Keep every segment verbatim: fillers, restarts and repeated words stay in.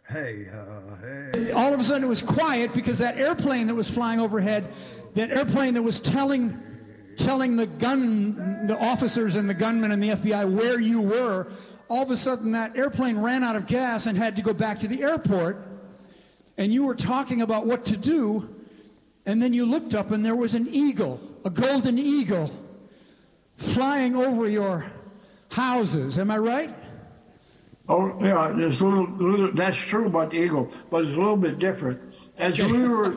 Hey, uh, hey. All of a sudden it was quiet because that airplane that was flying overhead, that airplane that was telling telling the gun, the officers and the gunmen and the F B I where you were, all of a sudden that airplane ran out of gas and had to go back to the airport, and you were talking about what to do, and then you looked up and there was an eagle, a golden eagle, flying over your houses. Am I right? Oh, yeah, there's a little, little, that's true about the eagle, but it's a little bit different. As we were,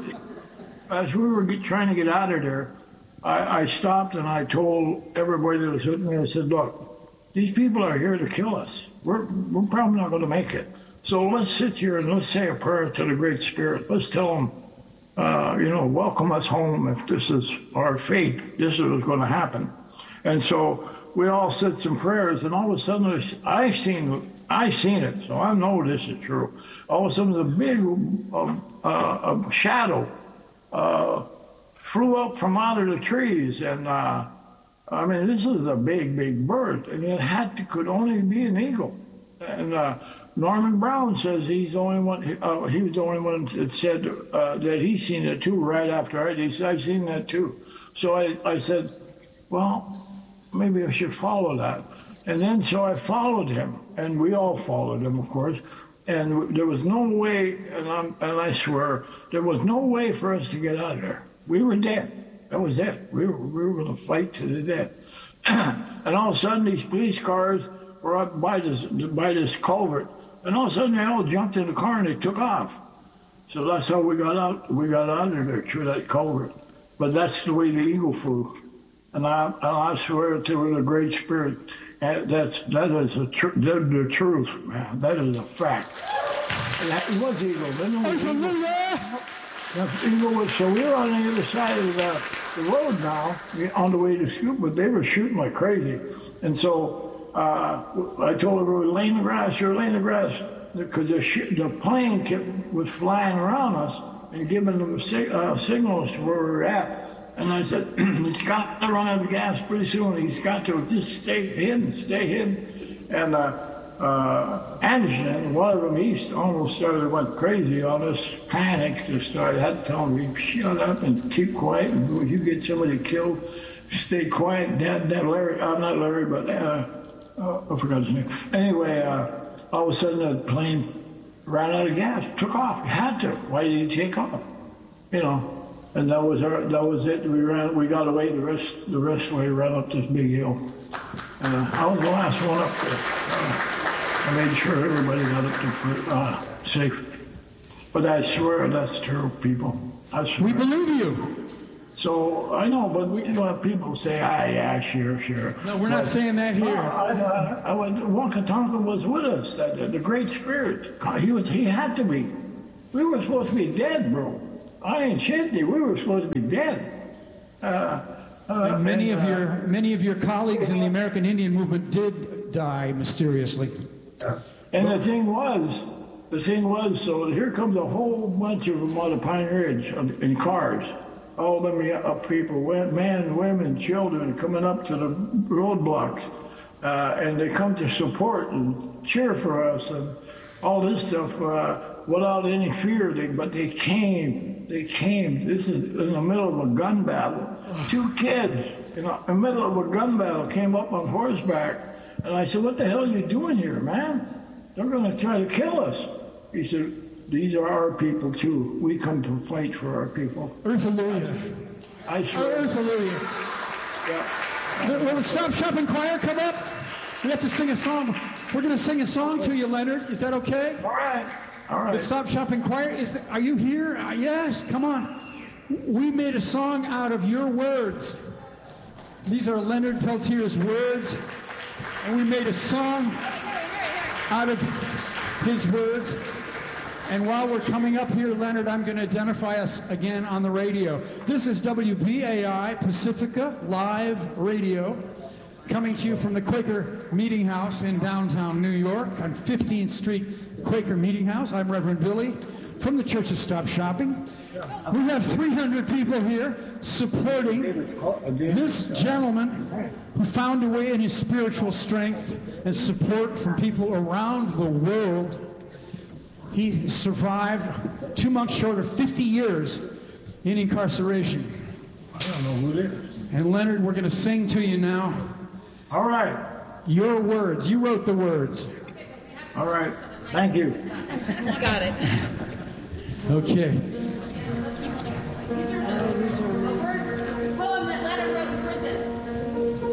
as we were get, trying to get out of there, I, I stopped and I told everybody that was with me, I said, look, these people are here to kill us. We're, we're probably not going to make it. So let's sit here and let's say a prayer to the Great Spirit. Let's tell them, uh, you know, welcome us home if this is our fate. This is what's going to happen. And so we all said some prayers, and all of a sudden I seen I seen it, so I know this is true. All of a sudden, a big uh, uh, a shadow uh, flew up from out of the trees, and uh, I mean, this is a big, big bird, and it had to, could only be an eagle. And uh, Norman Brown says he's the only one. Uh, he was the only one that said uh, that he seen it too. Right after I, he said, "I've seen that too." So I, I said, "Well, maybe I should follow that." And then so I followed him, and we all followed him, of course. And there was no way, and, I'm, and I swear, there was no way for us to get out of there. We were dead. That was it. We were, we were going to fight to the death. And all of a sudden, these police cars were up by this, by this culvert. And all of a sudden, they all jumped in the car and they took off. So that's how we got out. We got out of there through that culvert. But that's the way the eagle flew. And I, and I swear to the Great Spirit, and that's that is a tr- the, the truth, man. That is a fact. And that, it was eagle. Then it was eagle. That's eagle was, so we were on the other side of the, the road now, on the way to Scoop, but they were shooting like crazy. And so uh, I told everyone, lay in the grass, you're laying in the grass, because the, sh- the plane kept, was flying around us and giving them sig- uh, signals to where we were at. And I said, he's got to run out of gas pretty soon. He's got to just stay hidden, stay hidden. And uh, uh, Anderson, one of them, he almost started, went crazy on us, panicked, and started, I had to tell him, shut up and keep quiet. And if you get somebody killed, stay quiet. Dad, Dad Larry, uh, not Larry, but uh, uh, I forgot his name. Anyway, uh, all of a sudden the plane ran out of gas, took off. It had to. Why did he take off? You know. And that was our, that was it. We ran, we got away the rest, the rest way, ran up this big hill. Uh, I was the last one up there. Uh, I made sure everybody got up to uh, safe. But I swear that's true, people. I swear. We believe you. So I know, but we let people say, "Ah, yeah, sure, sure." No, we're but, not saying that here. Uh, I, uh, I, I, Wonka Tonka was with us. That the, the Great Spirit. He was. He had to be. We were supposed to be dead, bro. I ain't Shinty. We were supposed to be dead. Uh, uh, and many and, of uh, your many of your colleagues in the American Indian movement did die mysteriously. And the thing was, the thing was, so here comes a whole bunch of them on the Pine Ridge in cars. All them up people, men, women, children, coming up to the roadblocks, uh, and they come to support and cheer for us and all this stuff. Uh, Without any fear, they, but they came, they came. This is in the middle of a gun battle. Two kids, you know, in the middle of a gun battle, came up on horseback. And I said, what the hell are you doing here, man? They're going to try to kill us. He said, these are our people, too. We come to fight for our people. Earth Hallelujah. I swear. Earth Hallelujah. Yeah. Will the Stop Shopping Choir come up? We have to sing a song. We're going to sing a song to you, Leonard. Is that okay? All right. All right. The Stop Shopping Choir, is, are you here? Uh, yes, come on. We made a song out of your words. These are Leonard Peltier's words, and we made a song out of his words. And while we're coming up here, Leonard, I'm going to identify us again on the radio. This is W B A I Pacifica Live Radio, coming to you from the Quaker Meeting House in downtown New York on fifteenth Street Quaker Meeting House. I'm Reverend Billy from the Church of Stop Shopping. We have three hundred people here supporting this gentleman who found a way in his spiritual strength and support from people around the world He survived two months short of fifty years in incarceration. I don't know who it is. And Leonard, we're going to sing to you now. All right. Your words. You wrote the words. All right. Thank you. Got it. Okay.